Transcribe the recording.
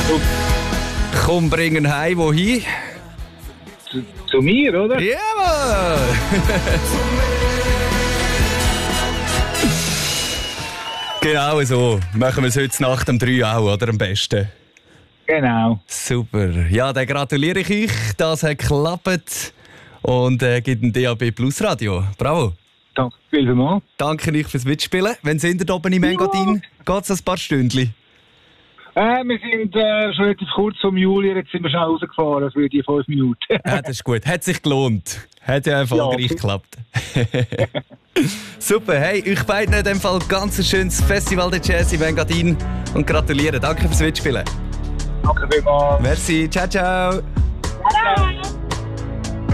Komm, bringen heim, wohin? Zu mir, oder? Jawohl! Genau so. Machen wir es heute Nacht um 3 auch, oder? Am besten. Genau. Super. Ja, dann gratuliere ich euch. Das hat geklappt. Und gibt ein DAB Plus Radio. Bravo. Danke vielmals. Danke euch fürs Mitspielen. Wann sind ihr oben im Engadin? Geht es ein paar Stündchen? Wir sind schon relativ kurz vom Juli, jetzt sind wir schnell rausgefahren für die 5 Minuten. Das ist gut. Hat sich gelohnt. Hat ja erfolgreich geklappt. Super. Hey, euch beiden in dem Fall ganz ein schönes Festival der Jazz im Engadin und gratuliere. Danke fürs Mitspielen. Danke vielmals. Merci. Ciao, ciao. Ciao.